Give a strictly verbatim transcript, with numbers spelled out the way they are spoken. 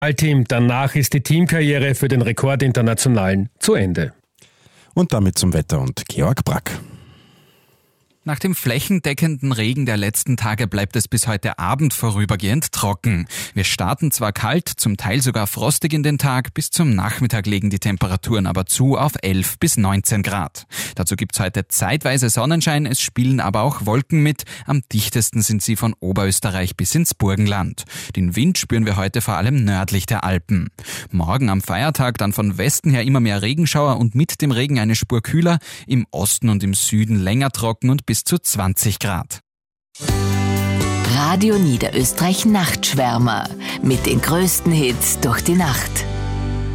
Team. Danach ist die Teamkarriere für den Rekordinternationalen zu Ende. Und damit zum Wetter und Georg Brack. Nach dem flächendeckenden Regen der letzten Tage bleibt es bis heute Abend vorübergehend trocken. Wir starten zwar kalt, zum Teil sogar frostig in den Tag, bis zum Nachmittag legen die Temperaturen aber zu auf elf bis neunzehn Grad. Dazu gibt's heute zeitweise Sonnenschein, es spielen aber auch Wolken mit. Am dichtesten sind sie von Oberösterreich bis ins Burgenland. Den Wind spüren wir heute vor allem nördlich der Alpen. Morgen am Feiertag dann von Westen her immer mehr Regenschauer und mit dem Regen eine Spur kühler, im Osten und im Süden länger trocken und bis zu zwanzig Grad. Radio Niederösterreich Nachtschwärmer mit den größten Hits durch die Nacht.